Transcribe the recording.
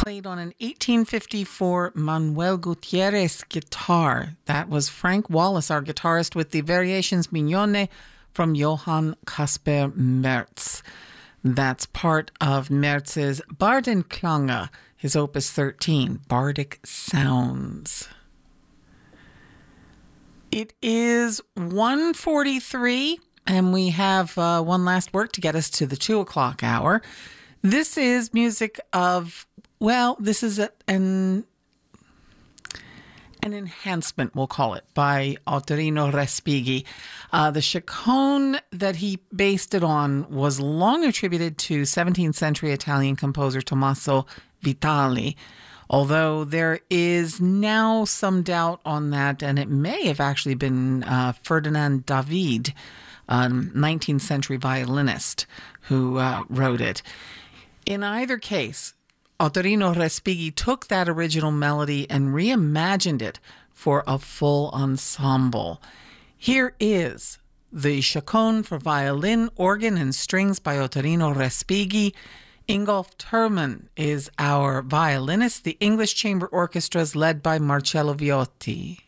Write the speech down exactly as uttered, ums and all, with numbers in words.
played on an eighteen fifty-four Manuel Gutierrez guitar. That was Frank Wallace, our guitarist, with the Variations Mignone from Johann Caspar Merz. That's part of Merz's Bardenklange, his opus thirteen, Bardic Sounds. It is one forty-three, and we have uh, one last work to get us to the two o'clock hour. This is music of, well, this is a, an, an enhancement, we'll call it, by Ottorino Respighi. Uh, the chaconne that he based it on was long attributed to seventeenth century Italian composer Tommaso Vitali, although there is now some doubt on that, and it may have actually been uh, Ferdinand David, a nineteenth century violinist, who uh, wrote it. In either case, Ottorino Respighi took that original melody and reimagined it for a full ensemble. Here is the chaconne for violin, organ, and strings by Ottorino Respighi. Ingolf Thurman is our violinist. The English Chamber Orchestra is led by Marcello Viotti.